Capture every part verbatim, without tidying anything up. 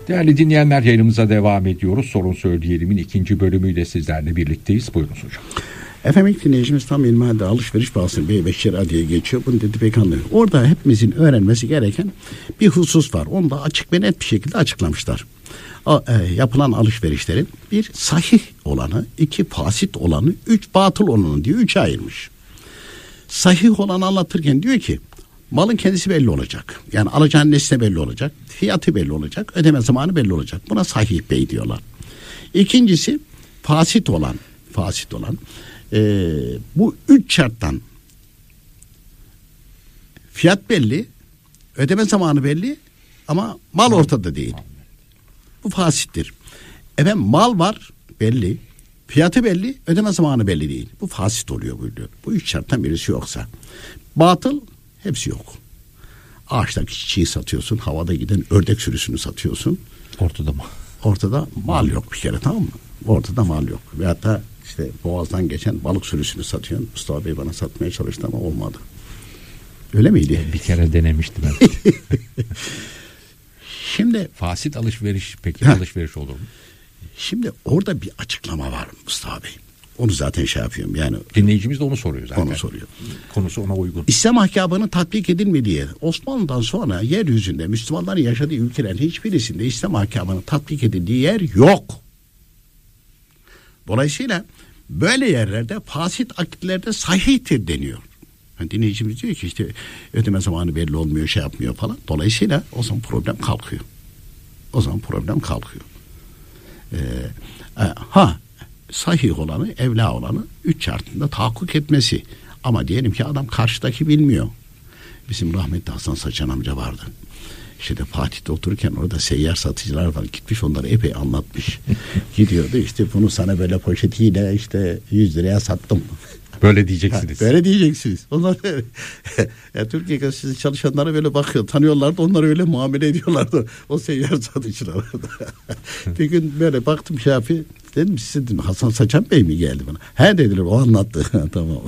Değerli dinleyenler, yayınımıza devam ediyoruz. Sorun Söyleyelim'in ikinci bölümüyle sizlerle birlikteyiz. Buyurunuz hocam. Efendim ilk dinleyicimiz tam ilmihal alışveriş bahsini Bey Beşir diye geçiyor. Bunu dedi pek anlıyor. Orada hepimizin öğrenmesi gereken bir husus var. Onu da açık ve net bir şekilde açıklamışlar. O, e, yapılan alışverişlerin bir sahih olanı, iki fasit olanı, üç batıl olanı diye üçe ayırmış. Sahih olanı anlatırken diyor ki malın kendisi belli olacak. Yani alacağın nesne belli olacak. Fiyatı belli olacak. Ödeme zamanı belli olacak. Buna sahih bey diyorlar. İkincisi fasit olan, fasit olan e, bu üç şarttan fiyat belli, ödeme zamanı belli ama mal ortada değil. Bu fasittir. Efendim mal var belli, fiyatı belli, ödeme zamanı belli değil. Bu fasit oluyor buyuruyor. Bu üç şarttan birisi yoksa. Batıl hepsi yok. Ağaçtaki çiçeği satıyorsun, havada giden ördek sürüsünü satıyorsun. Ortada mı? Ortada mal yok bir kere, tamam mı? Ortada mal yok. Ve hatta işte boğazdan geçen balık sürüsünü satıyorsun. Mustafa Bey bana satmaya çalıştı ama olmadı. Öyle miydi? Bir kere denemiştim ben. Şimdi fasit alışveriş peki heh, alışveriş olur mu? Şimdi orada bir açıklama var Mustafa Bey. Onu zaten şey yapıyorum yani. Dinleyicimiz de onu soruyor zaten. Onu soruyor. Konusu ona uygun. İslam ahkamının tatbik edilmediği, Osmanlı'dan sonra yeryüzünde Müslümanların yaşadığı ülkelerin hiçbirisinde İslam ahkamının tatbik edildiği yer yok. Dolayısıyla böyle yerlerde fasit akitlerde sahihtir deniyor. Yani dinleyicimiz diyor ki işte ödeme zamanı belli olmuyor, şey yapmıyor falan. Dolayısıyla o zaman problem kalkıyor. O zaman problem kalkıyor. Ee, ha sahih olanı, evla olanı üç şartında tahakkuk etmesi. Ama diyelim ki adam karşıdaki bilmiyor. Bizim rahmetli Hasan Saçan amca vardı. İşte Fatih'te otururken orada seyyar satıcılar var. Gitmiş onları epey anlatmış. Gidiyordu işte bunu sana böyle poşetiyle işte yüz liraya sattım. Böyle diyeceksiniz. Ha, böyle diyeceksiniz. Onlar ya, Türkiye gazetesi çalışanlara böyle bakıyor. Tanıyorlardı. Onları öyle muamele ediyorlardı. O seyyar satıcılar. Bir gün böyle baktım şey yapıyor. Dedim size dedim, Hasan Saçan Bey mi geldi bana? He dediler, o anlattı. Tamam.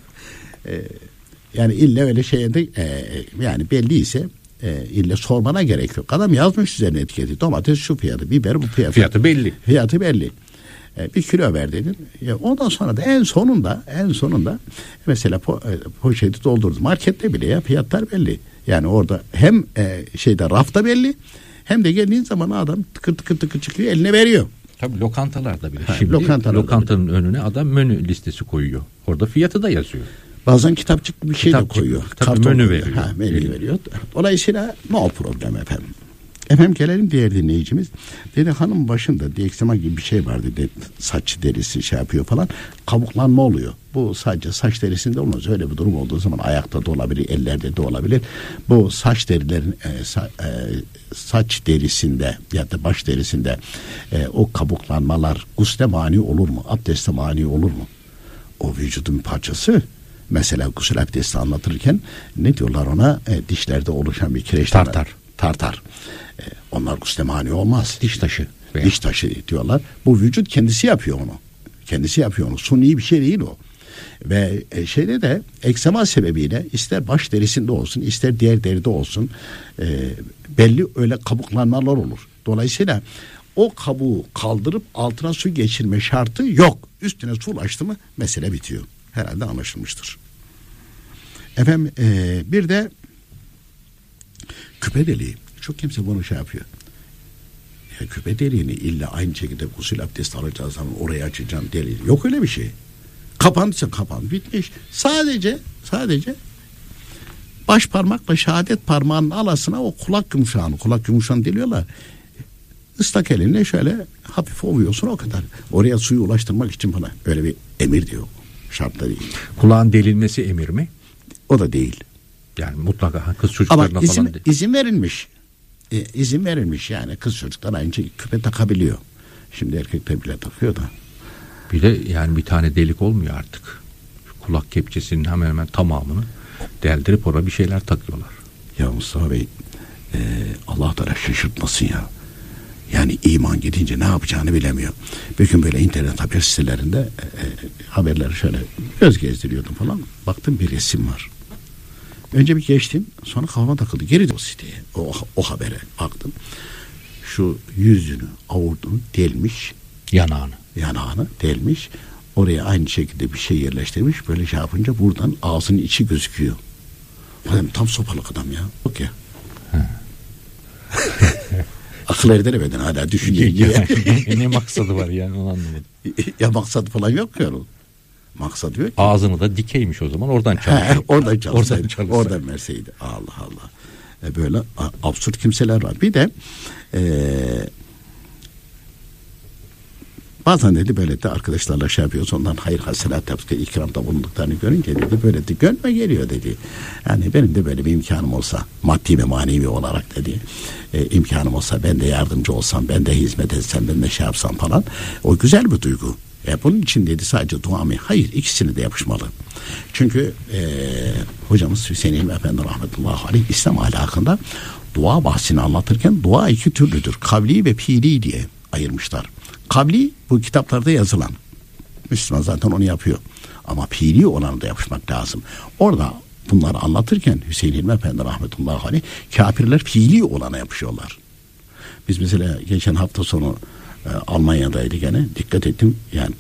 e, yani illa öyle şeye de e, yani belliyse e, illa sormana gerek yok. Adam yazmış üzerine etiketi. Domates şu fiyatı, biber bu fiyatı. Fiyatı belli. Fiyatı belli. E, bir kilo ver dedim. E, ondan sonra da en sonunda en sonunda mesela po, e, poşeti doldurdum. Markette bile ya fiyatlar belli. Yani orada hem e, şeyde rafta belli hem de geldiğin zaman adam tıkır tıkır tıkır çıkıyor eline veriyor. Tabii lokantalarda bile. Ha, Şimdi lokantalarda lokantanın bile önüne adam menü listesi koyuyor. Orada fiyatı da yazıyor. Bazen kitapçık bir şey Kitapçık, de koyuyor. Tabii menü veriyor. Ha, menü veriyor. Dolayısıyla no problem efendim. Efendim gelelim diğer dinleyicimiz. Dedi hanım başında diyekzema gibi bir şey var dedi. Saç derisi şey yapıyor falan. Kabuklanma oluyor. Bu sadece saç derisinde olmaz. Öyle bir durum olduğu zaman ayakta da olabilir, ellerde de olabilir. Bu saç derilerin e, sa, e, saç derisinde ya da baş derisinde e, o kabuklanmalar gusle mani olur mu? Abdeste mani olur mu? O vücudun parçası. Mesela gusül abdesti anlatırken ne diyorlar ona? E, dişlerde oluşan bir kireçlenme. Tartar. Tartar. E, onlar gusle mani olmaz. Diş taşı. Veya. Diş taşı diyorlar. Bu vücut kendisi yapıyor onu. Kendisi yapıyor onu. Suni bir şey değil o. Ve e, şeyde de eksema sebebiyle ister baş derisinde olsun ister diğer deride olsun e, belli öyle kabuklanmalar olur. Dolayısıyla o kabuğu kaldırıp altına su geçirme şartı yok. Üstüne su ulaştı mı mesele bitiyor. Herhalde anlaşılmıştır. Efendim e, bir de küpe deliği. Çok kimse bunu şey yapıyor. Ya küpe deliğini illa aynı şekilde gusül abdesti alacağız zaman orayı açacağım deliği. Yok öyle bir şey. Kapandıysa kapandı, bitmiş. Sadece sadece baş parmakla şehadet parmağının alasına o kulak yumuşağını, kulak yumuşağını deliyorlar. Islak elinle şöyle hafif ovuyorsun o kadar. Oraya suyu ulaştırmak için falan. Öyle bir emir diyor. Şartla değil. Kulağın delinmesi emir mi? O da değil. Yani mutlaka kız çocuklarına ama izin, falan değil. izin verilmiş. E, izin verilmiş yani kız çocuklar aynı küpe takabiliyor. Şimdi erkekler bile takıyor da. Bir de yani bir tane delik olmuyor artık. Şu kulak kepçesinin hemen hemen tamamını deldirip oraya bir şeyler takıyorlar. Ya Mustafa Bey e, Allah Teala şaşırtmasın ya. Yani iman gidince ne yapacağını bilemiyor. Bir gün böyle internet haber sitelerinde e, haberleri şöyle göz gezdiriyordum falan. Baktım bir resim var. Önce bir geçtim sonra kafama takıldı. Geri de o siteye o, o habere baktım. şu yüzünü, avurdunu delmiş. Yanağını. Yanağını delmiş. Oraya aynı şekilde bir şey yerleştirmiş. Böyle şey yapınca buradan ağzının içi gözüküyor. Adam tam sopalık adam ya. Bak ya. Akıl erdiremedin hala düşünüyor. ne, ne maksadı var yani onu anlamadım. Ya maksadı falan yok ya onun. Maksadı yok ki. Ağzını da dikeymiş o zaman oradan çalışıyor. oradan çalışsaydı. Oradan çalışsaydı. Oradan verseydi. Allah Allah. E böyle absürt kimseler var. Bir de eee bazen dedi böyle de arkadaşlarla şey yapıyoruz. Ondan hayır hasenat yaptık. İkramda bulunduklarını görünce dedi böyle de gönlüme geliyor dedi. Yani benim de böyle bir imkanım olsa maddi ve manevi olarak dedi. E, imkanım olsa ben de yardımcı olsam, ben de hizmet etsem, ben de şey yapsam falan. O güzel bir duygu. E, bunun için dedi sadece dua mı? Hayır, ikisini de yapışmalı. Çünkü e, hocamız Hüseyin İlmi Efendi rahmetullahi aleyh İslam ahlakında dua bahsini anlatırken dua iki türlüdür. Kavli ve fiili diye ayırmışlar. Kavli bu kitaplarda yazılan. Müslüman zaten onu yapıyor. Ama fiili olanı da yapışmak lazım. Orada bunları anlatırken Hüseyin İlmi Efendi rahmetullahi aleyh kafirler fiili olana yapışıyorlar. Biz mesela geçen hafta sonu e, Almanya'daydı gene dikkat ettim. Yani